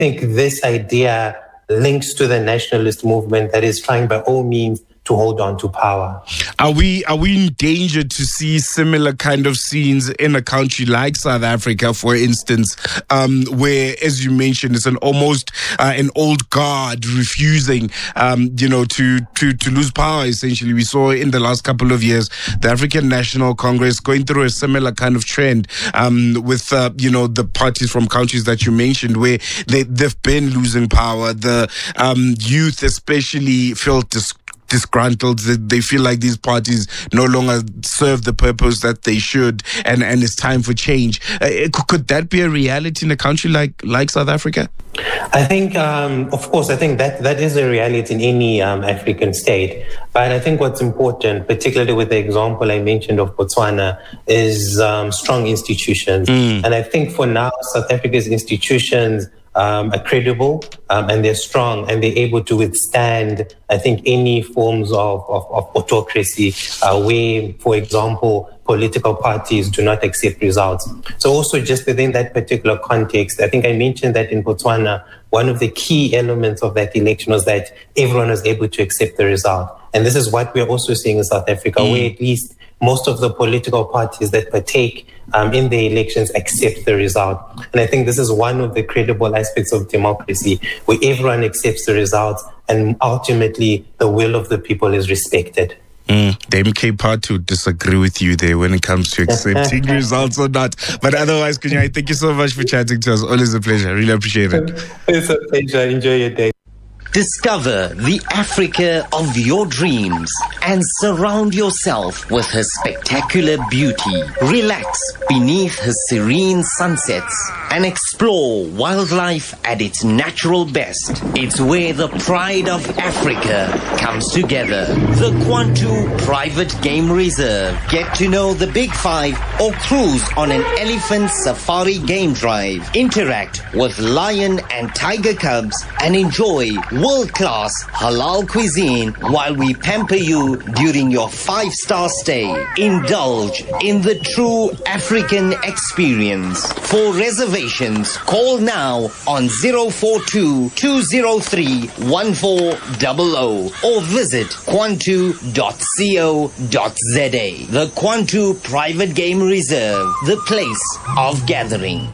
think this idea links to the nationalist movement that is trying by all means to hold on to power. Are we in danger to see similar kind of scenes in a country like South Africa, for instance, where, as you mentioned, it's an almost an old guard refusing, to lose power? Essentially, we saw in the last couple of years the African National Congress going through a similar kind of trend with the parties from countries that you mentioned, where they've been losing power. The youth, especially, felt disgruntled. They feel like these parties no longer serve the purpose that they should, and it's time for change. Could that be a reality in a country like South Africa? I think, of course, I think that is a reality in any African state. But I think what's important, particularly with the example I mentioned of Botswana, is strong institutions. And I think for now, South Africa's institutions are credible and they're strong and they're able to withstand, I think, any forms of autocracy where, for example, political parties do not accept results. So also just within that particular context, I think I mentioned that in Botswana, one of the key elements of that election was that everyone was able to accept the result. And this is what we're also seeing in South Africa, where at least most of the political parties that partake in the elections accept the result. And I think this is one of the credible aspects of democracy, where everyone accepts the results and ultimately the will of the people is respected. The MK part to disagree with you there when it comes to accepting results or not. But otherwise, Kunyai, thank you so much for chatting to us. Always a pleasure. Really appreciate it. It's a pleasure. Enjoy your day. Discover the Africa of your dreams and surround yourself with her spectacular beauty. Relax beneath her serene sunsets and explore wildlife at its natural best. It's where the pride of Africa comes together. The Kwantu Private Game Reserve. Get to know the Big Five or cruise on an elephant safari game drive. Interact with lion and tiger cubs and enjoy world-class halal cuisine while we pamper you during your 5-star stay. Indulge in the true African experience. For reservations, call now on 042-203-1400 or visit kwantu.co.za. The Kwantu Private Game Reserve, the place of gathering.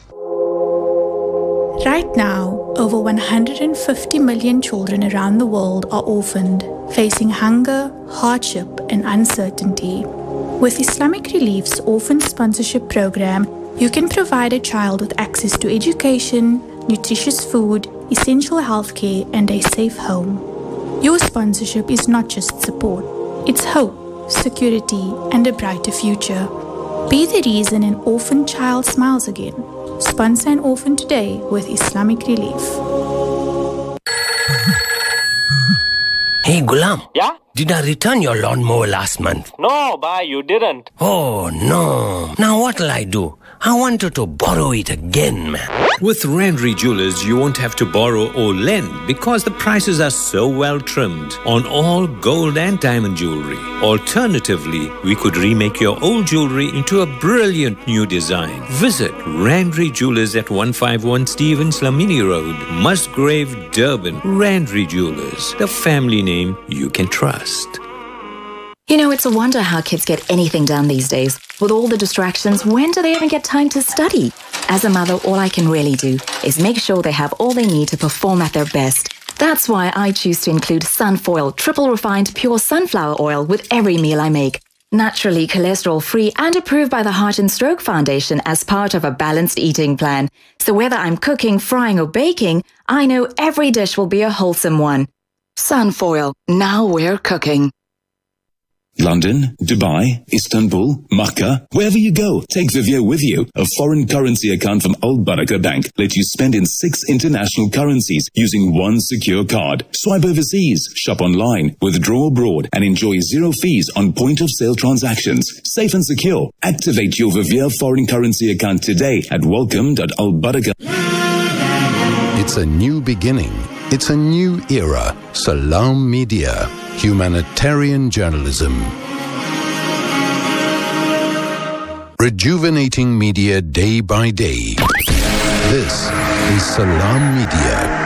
Right now, over 150 million children around the world are orphaned, facing hunger, hardship, and uncertainty. With Islamic Relief's Orphan Sponsorship Program, you can provide a child with access to education, nutritious food, essential healthcare, and a safe home. Your sponsorship is not just support, it's hope, security, and a brighter future. Be the reason an orphan child smiles again. Sponsor an orphan today with Islamic Relief. Hey, Gulam. Yeah? Did I return your lawnmower last month? No, bhai, you didn't. Oh, no. Now what'll I do? I wanted to borrow it again, man. With Randry Jewelers, you won't have to borrow or lend because the prices are so well trimmed on all gold and diamond jewelry. Alternatively, we could remake your old jewelry into a brilliant new design. Visit Randry Jewelers at 151 Stevens Lamini Road, Musgrave, Durban. Randry Jewelers, the family name you can trust. You know, it's a wonder how kids get anything done these days. With all the distractions, when do they even get time to study? As a mother, all I can really do is make sure they have all they need to perform at their best. That's why I choose to include Sunfoil triple refined pure sunflower oil with every meal I make. Naturally cholesterol-free and approved by the Heart and Stroke Foundation as part of a balanced eating plan. So whether I'm cooking, frying or baking, I know every dish will be a wholesome one. Sunfoil, now we're cooking. London, Dubai, Istanbul, Makkah, wherever you go, take Vivio with you. A foreign currency account from Al Baraka Bank lets you spend in 6 international currencies using one secure card. Swipe overseas, shop online, withdraw abroad, and enjoy 0 fees on point-of-sale transactions. Safe and secure. Activate your Vivio foreign currency account today at welcome.albaraka. It's a new beginning. It's a new era. Salam Media. Humanitarian journalism. Rejuvenating media day by day. This is Salam Media.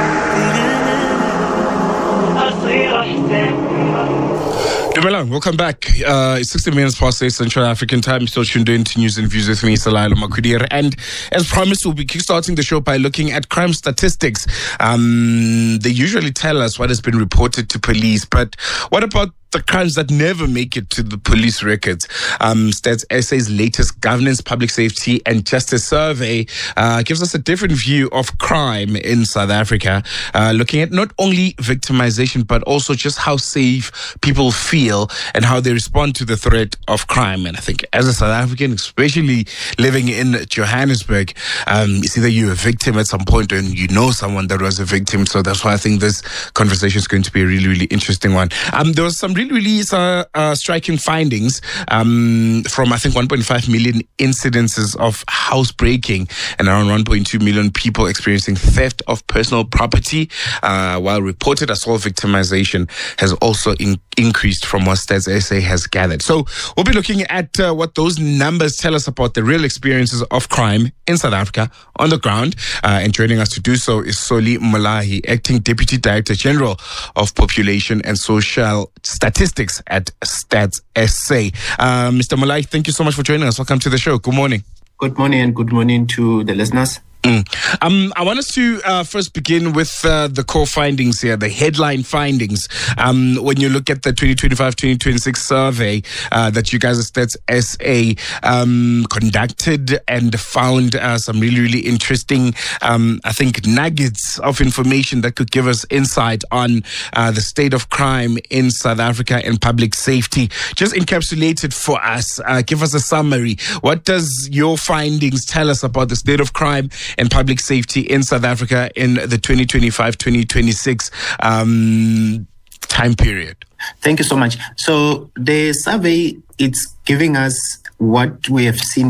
Dumelang, welcome back. It's 60 minutes past 8 Central African time. You're still tuned in to News and Views with me, Salailo Makudir. And as promised, we'll be kickstarting the show by looking at crime statistics. They usually tell us what has been reported to police, but what about the crimes that never make it to the police records? Stats SA's latest Governance, Public Safety and Justice Survey gives us a different view of crime in South Africa, looking at not only victimization, but also just how safe people feel and how they respond to the threat of crime. And I think as a South African, especially living in Johannesburg, it's either you're a victim at some point and you know someone that was a victim. So that's why I think this conversation is going to be a really, really interesting one. There was some really striking findings from, I think, 1.5 million incidences of housebreaking and around 1.2 million people experiencing theft of personal property, while reported assault victimization has also increased from what Stats SA has gathered. So we'll be looking at what those numbers tell us about the real experiences of crime in South Africa on the ground. And joining us to do so is Solly Molahi, Acting Deputy Director General of Population and Social Statistics at Stats SA. Mr. Molahi, thank you so much for joining us. Welcome to the show. Good morning. Good morning, and good morning to the listeners. I want us to first begin with the core findings here, the headline findings. When you look at the 2025-2026 survey that you guys at Stats SA conducted and found some really, really interesting, I think, nuggets of information that could give us insight on the state of crime in South Africa and public safety. Just encapsulate it for us. Give us a summary. What does your findings tell us about the state of crime and public safety in South Africa in the 2025-2026 time period? Thank you so much. So the survey, it's giving us what we have seen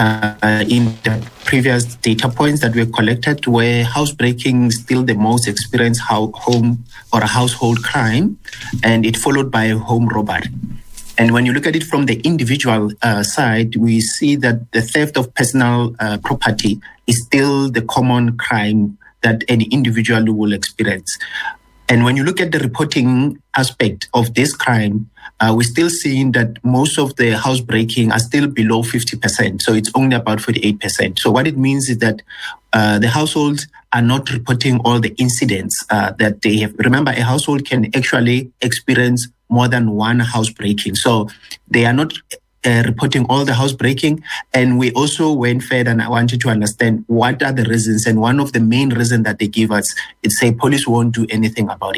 in the previous data points that we collected, where housebreaking is still the most experienced home or a household crime, and it followed by home robbery. And when you look at it from the individual side, we see that the theft of personal property is still the common crime that any individual will experience. And when you look at the reporting aspect of this crime, we're still seeing that most of the housebreaking are still below 50%. So it's only about 48%. So what it means is that the households are not reporting all the incidents that they have. Remember, a household can actually experience more than one housebreaking. So they are not reporting all the housebreaking. And we also went further, and I wanted to understand what are the reasons. And one of the main reasons that they give us is say police won't do anything about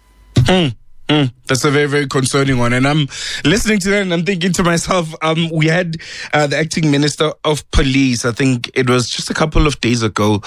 it. That's a very, very concerning one. And I'm listening to that and I'm thinking to myself, we had the acting minister of police, I think it was just a couple of days ago,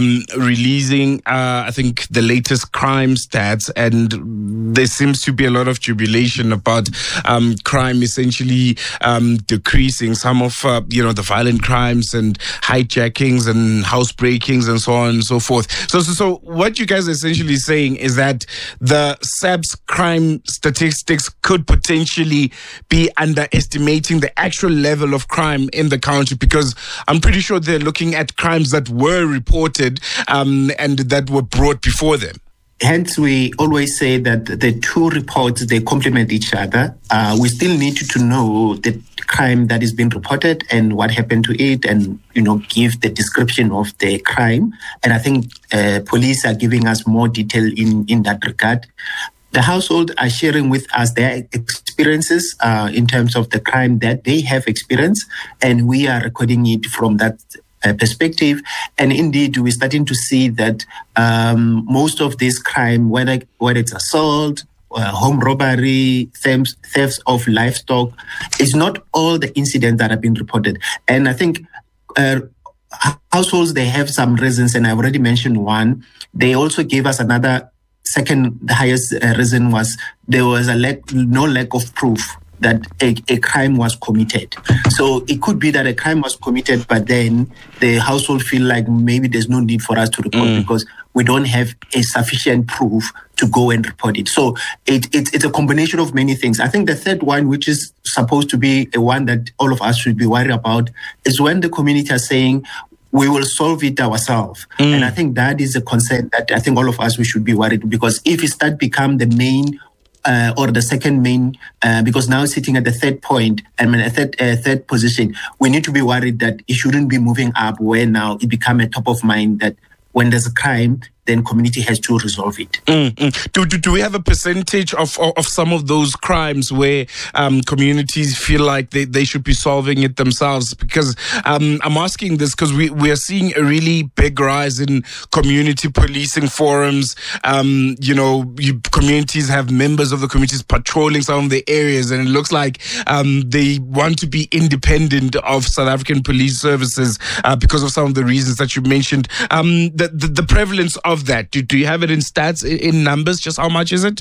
releasing, I think, the latest crime stats. And there seems to be a lot of jubilation about crime essentially decreasing. Some of, the violent crimes and hijackings and housebreakings and so on and so forth. So what you guys are essentially saying is that the SAPS crime statistics could potentially be underestimating the actual level of crime in the country, because I'm pretty sure they're looking at crimes that were reported and that were brought before them. Hence, we always say that the two reports, they complement each other. We still need to know the crime that is being reported and what happened to it, and, give the description of the crime. And I think police are giving us more detail in that regard. The household are sharing with us their experiences in terms of the crime that they have experienced, and we are recording it from that perspective. And indeed, we're starting to see that most of this crime, whether it's assault, home robbery, thefts of livestock, is not all the incidents that have been reported. And I think households, they have some reasons, and I already mentioned one. They also gave us another. Second, the highest reason was there was no lack of proof that a crime was committed. So it could be that a crime was committed, but then the household feel like maybe there's no need for us to report because we don't have a sufficient proof to go and report it. So it's a combination of many things. I think the third one, which is supposed to be a one that all of us should be worried about, is when the community are saying, we will solve it ourselves. And I think that is a concern that I think all of us, we should be worried, because if it start become the main or the second main, because now sitting at the third point, third position, we need to be worried that it shouldn't be moving up, where now it become a top of mind that when there's a crime, then community has to resolve it. Do we have a percentage of some of those crimes where communities feel like they should be solving it themselves? Because I'm asking this because we are seeing a really big rise in community policing forums. Communities have members of the communities patrolling some of the areas, and it looks like they want to be independent of South African police services because of some of the reasons that you mentioned. The prevalence of that, do you have it in stats, in numbers? Just how much is it?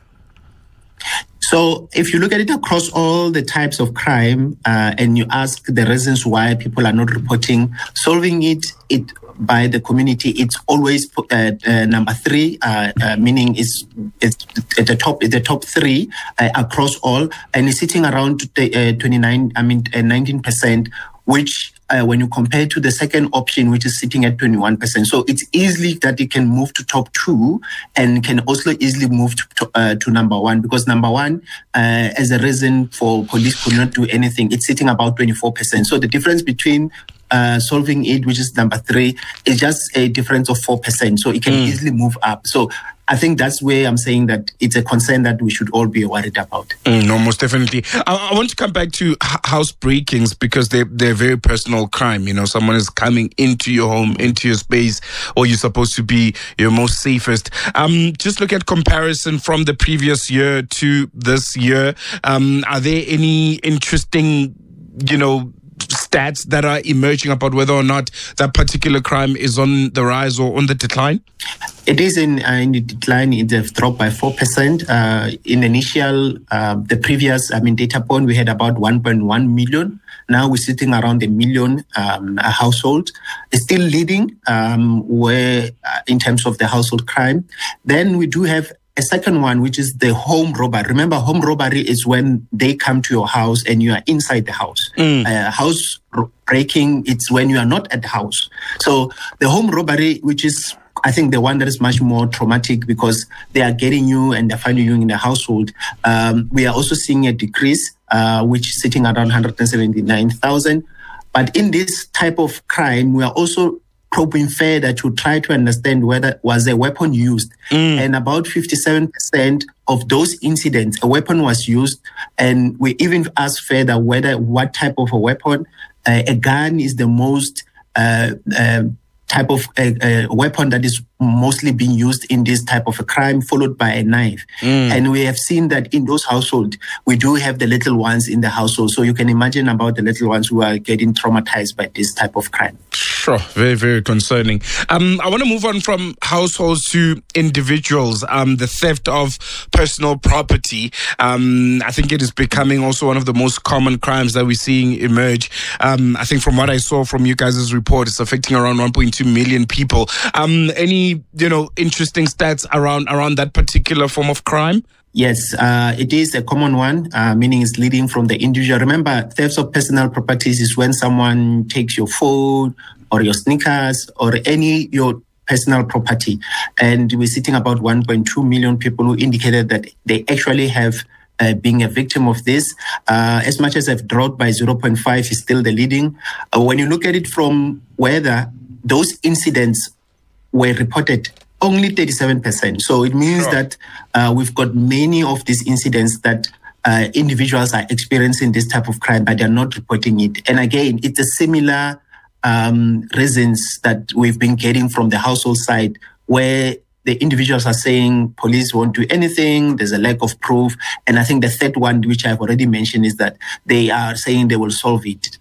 So if you look at it across all the types of crime, and you ask the reasons why people are not reporting, solving it by the community, it's always number 3, meaning it's at the top 3 across all, and it's sitting around 19%, which when you compare to the second option, which is sitting at 21%. So it's easily that it can move to top 2 and can also easily move to number 1, because number 1, as a reason for police could not do anything, it's sitting about 24%. So the difference between solving it, which is number 3, is just a difference of 4%. So it can easily move up. So I think that's where I'm saying that it's a concern that we should all be worried about. No, most definitely. I want to come back to house breakings, because they're very personal crime. You know, someone is coming into your home, into your space, or you're supposed to be your most safest. Just look at comparison from the previous year to this year. Are there any interesting, stats that are emerging about whether or not that particular crime is on the rise or on the decline? It is in the decline. It has dropped by 4%. In initial, the previous data point, we had about 1.1 million. Now we're sitting around 1 million households. It's still leading where in terms of the household crime. Then we do have a second one, which is the home robbery. Remember, home robbery is when they come to your house and you are inside the house. House breaking, it's when you are not at the house. So the home robbery, which is, I think, the one that is much more traumatic, because they are getting you and they're finding you in the household. We are also seeing a decrease, which is sitting around 179,000. But in this type of crime, we are also probing further to try to understand whether was a weapon used. And about 57% of those incidents, a weapon was used. And we even asked further what type of a weapon. A gun is the most type of a weapon that is mostly being used in this type of a crime, followed by a knife. And we have seen that in those households, we do have the little ones in the household. So you can imagine about the little ones who are getting traumatized by this type of crime. Sure, very, very concerning. I want to move on from households to individuals. The theft of personal property. I think it is becoming also one of the most common crimes that we're seeing emerge. I think from what I saw from you guys' report, it's affecting around 1.2 million people. Any interesting stats around that particular form of crime? Yes, it is a common one, meaning it's leading from the individual. Remember, thefts of personal properties is when someone takes your phone or your sneakers or your personal property. And we're sitting about 1.2 million people who indicated that they actually have being a victim of this. As much as I've dropped by 0.5, is still the leading. When you look at it from whether those incidents were reported, only 37%. So it means that we've got many of these incidents that individuals are experiencing this type of crime, but they're not reporting it. And again, it's a similar reasons that we've been getting from the household side, where the individuals are saying police won't do anything, there's a lack of proof. And I think the third one, which I've already mentioned, is that they are saying they will solve it,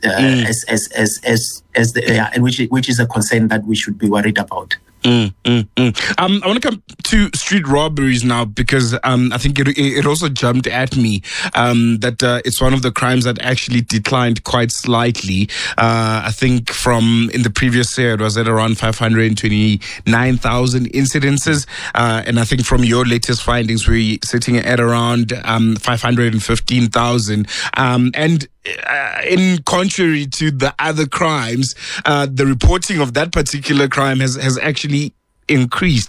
which is a concern that we should be worried about. I want to come to street robberies now, because I think it also jumped at me that it's one of the crimes that actually declined quite slightly. I think from in the previous year it was at around 529,000 incidences, and I think from your latest findings we're sitting at around 515,000. And in contrary to the other crimes, the reporting of that particular crime has actually increased.